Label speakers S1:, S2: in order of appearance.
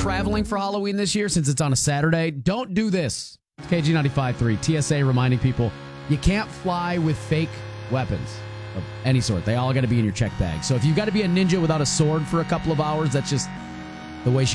S1: traveling for Halloween this year, since it's on a Saturday, don't do this. It's KG 95.3, TSA reminding people you can't fly with fake weapons of any sort. They all got to be in your check bag. So if you've got to be a ninja without a sword for a couple of hours, that's just the way she